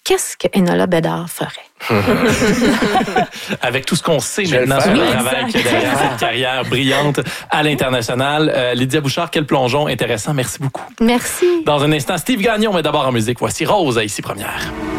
qu'est-ce que Enola Bédard ferait? Avec tout ce qu'on sait maintenant sur le travail qu'il y a derrière cette carrière brillante à l'international. Lydia Bouchard, quel plongeon intéressant. Merci beaucoup. Merci. Dans un instant, Steve Gagnon, mais d'abord en musique. Voici Rose à Ici Première.